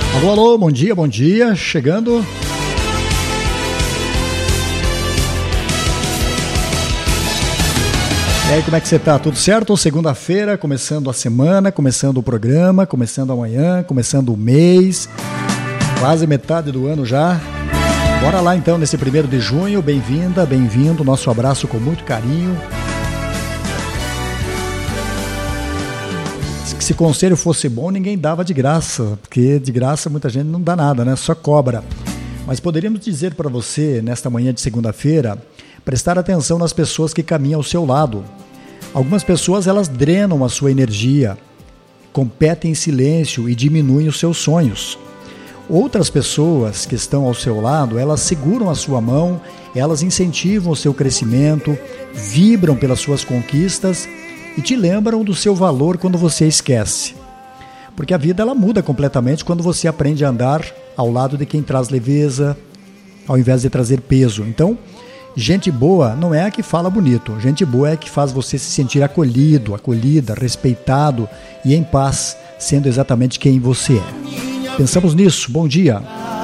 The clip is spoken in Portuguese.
Alô, alô, bom dia, chegando. E aí, como é que você tá? Tudo certo? Segunda-feira, começando a semana, começando o programa, começando amanhã, começando o mês, quase metade do ano já. Bora lá então nesse 1º de junho, bem-vinda, bem-vindo, nosso abraço com muito carinho. Se conselho fosse bom, ninguém dava de graça, porque de graça muita gente não dá nada, né? Só cobra. Mas poderíamos dizer para você, nesta manhã de segunda-feira, prestar atenção nas pessoas que caminham ao seu lado. Algumas pessoas, elas drenam a sua energia, competem em silêncio e diminuem os seus sonhos. Outras pessoas que estão ao seu lado, elas seguram a sua mão, elas incentivam o seu crescimento, vibram pelas suas conquistas e te lembram do seu valor quando você esquece. Porque a vida ela muda completamente quando você aprende a andar ao lado de quem traz leveza, ao invés de trazer peso. Então, gente boa não é a que fala bonito. Gente boa é a que faz você se sentir acolhido, acolhida, respeitado e em paz, sendo exatamente quem você é. Pensamos nisso. Bom dia.